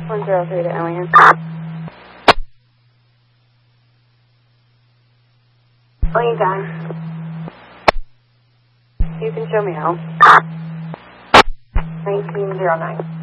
103 to Alien. Alien time. You can show me how. 1909.